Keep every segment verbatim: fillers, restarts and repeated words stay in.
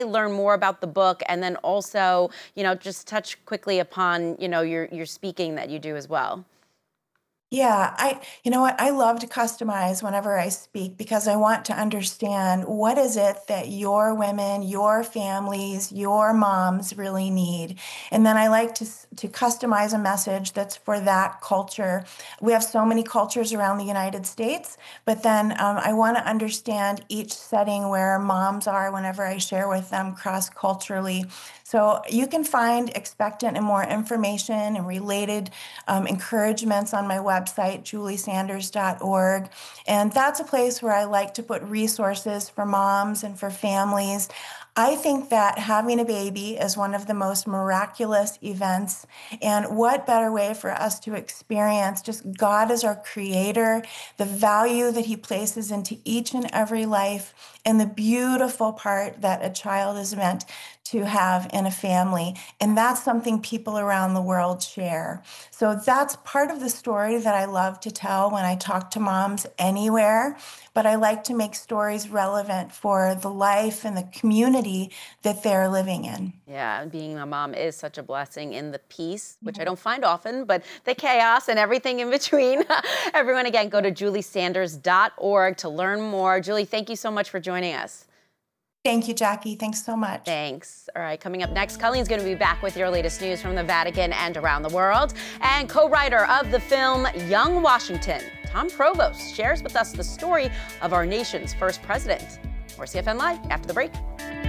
learn more about the book, and then also, you know, just touch quickly upon, you know, your your speaking that you do as well? Yeah, I you know what? I love to customize whenever I speak because I want to understand what is it that your women, your families, your moms really need. And then I like to s- to customize a message that's for that culture. We have so many cultures around the United States, but then um, I want to understand each setting where moms are whenever I share with them cross-culturally. So you can find expectant and more information and related um, encouragements on my website, julie sanders dot org. And that's a place where I like to put resources for moms and for families. I think that having a baby is one of the most miraculous events. And what better way for us to experience just God as our creator, the value that he places into each and every life, and the beautiful part that a child is meant to have in a family. And that's something people around the world share. So that's part of the story that I love to tell when I talk to moms anywhere. But I like to make stories relevant for the life and the community that they're living in. Yeah, being a mom is such a blessing in the peace, which I Yeah. don't find often, but the chaos and everything in between. Everyone, again, go to julie sanders dot org to learn more. Julie, thank you so much for joining us. Thank you, Jackie. Thanks so much. Thanks. All right, coming up next, Colleen's going to be back with your latest news from the Vatican and around the world. And co-writer of the film Young Washington, Tom Provost, shares with us the story of our nation's first president. More C F N Live after the break.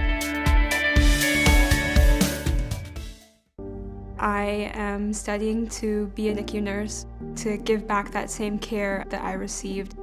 I am studying to be a N I C U nurse, to give back that same care that I received.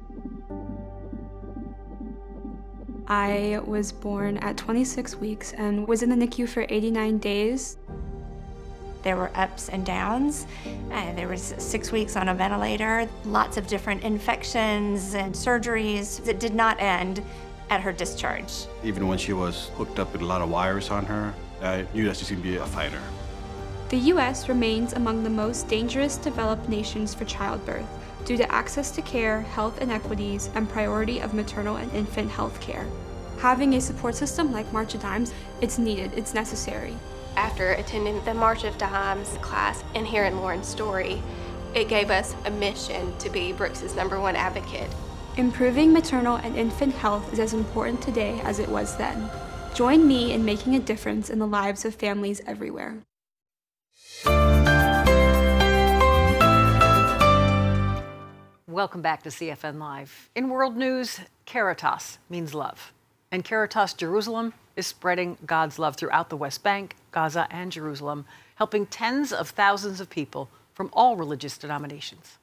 I was born at twenty-six weeks and was in the N I C U for eighty-nine days. There were ups and downs. Uh, there was six weeks on a ventilator, lots of different infections and surgeries that did not end at her discharge. Even when she was hooked up with a lot of wires on her, I knew that she was going to be a fighter. The U S remains among the most dangerous developed nations for childbirth due to access to care, health inequities, and priority of maternal and infant health care. Having a support system like March of Dimes, it's needed, it's necessary. After attending the March of Dimes class and hearing Lauren's story, it gave us a mission to be Brooks's number one advocate. Improving maternal and infant health is as important today as it was then. Join me in making a difference in the lives of families everywhere. Welcome back to C F N Live. In world news, Caritas means love. And Caritas Jerusalem is spreading God's love throughout the West Bank, Gaza, and Jerusalem, helping tens of thousands of people from all religious denominations.